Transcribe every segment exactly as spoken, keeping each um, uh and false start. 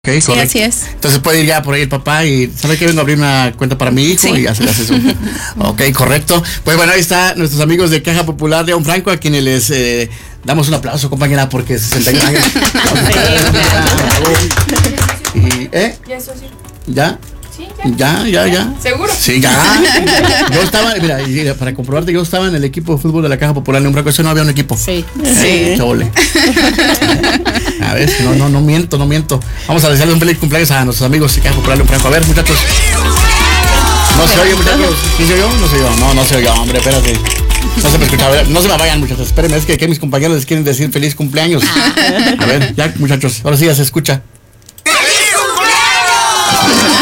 Okay, sí, así es. Entonces puede ir ya por ahí el papá y ¿sabe qué? Vengo a abrir una cuenta para mi hijo, sí. Y hacer eso. Ok, correcto. Pues bueno, ahí está nuestros amigos de Caja Popular León Franco, a quienes les eh, damos un aplauso, compañera, porque sesenta y un años. y, ¿eh? ¿Ya es socio? ¿Ya? Sí, ya. Ya, ya, ya. ¿Seguro? Sí, ya. Yo estaba, mira, mira, para comprobarte, yo estaba en el equipo de fútbol de la Caja Popular León Franco. Eso no había un equipo. Sí. Sí. Chole. A ver, no, no, no miento, no miento. Vamos a desearle un feliz cumpleaños a nuestros amigos de Caja Popular León Franco. A ver, muchachos. No se oye, muchachos. ¿Sí se oyó? No se oyó. No, no se oyó, hombre, espérate. No se me escucha. A ver, no se me vayan, muchachos. Espérenme, es que aquí mis compañeros les quieren decir feliz cumpleaños. A ver, ya, muchachos. Ahora sí ya se escucha. ¡Feliz cumpleaños!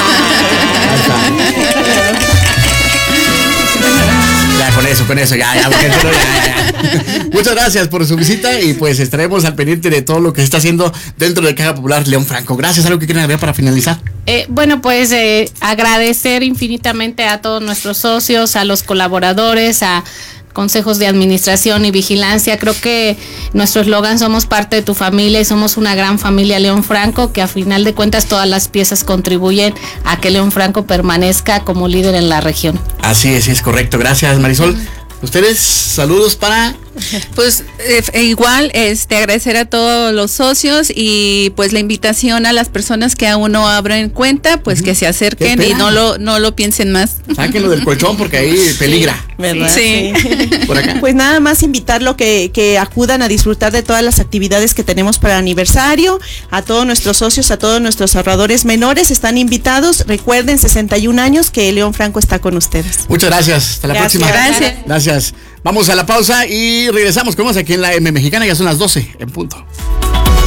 Ya, con eso, con eso, ya, ya, ya, ya, ya. Muchas gracias por su visita y pues estaremos al pendiente de todo lo que se está haciendo dentro de Caja Popular León Franco. Gracias. ¿Algo que quieran agregar para finalizar? Eh, bueno, pues eh, agradecer infinitamente a todos nuestros socios, a los colaboradores, a consejos de administración y vigilancia. Creo que nuestro eslogan, somos parte de tu familia y somos una gran familia León Franco, que a final de cuentas todas las piezas contribuyen a que León Franco permanezca como líder en la región. Así es, es correcto. Gracias, Marisol. Ustedes, saludos para... Pues eh, igual, este, agradecer a todos los socios y pues la invitación a las personas que aún no abren cuenta, pues uh-huh. que se acerquen y no lo no lo piensen más. Sáquenlo del colchón porque ahí peligra. ¿Verdad? Sí. sí. Por acá. Pues nada más invitarlo que, que acudan a disfrutar de todas las actividades que tenemos para el aniversario. A todos nuestros socios, a todos nuestros ahorradores menores están invitados. Recuerden, sesenta y un años, que León Franco está con ustedes. Muchas gracias. Hasta la gracias. próxima. Gracias. Gracias. Vamos a la pausa y regresamos. Como aquí en la M Mexicana, ya son las doce en punto.